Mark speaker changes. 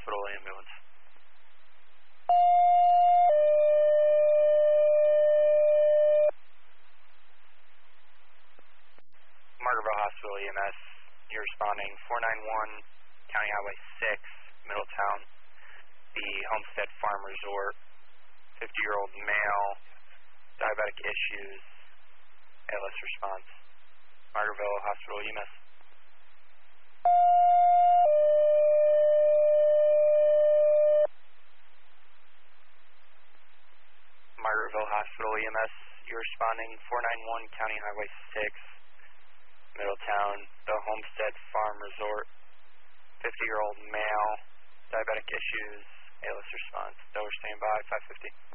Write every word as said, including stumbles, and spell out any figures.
Speaker 1: Hospital ambulance. Margaretville Hospital E M S, you're responding four nine one, County Highway six, Middletown, the Homestead Farm Resort, fifty-year-old male, diabetic issues, A L S response. Margaretville Hospital E M S. Margaretville Hospital E M S, you're responding four nine one, County Highway six, Middletown, the Homestead Farm Resort, fifty-year-old male, diabetic issues, A L S response. Dover standby, five fifty.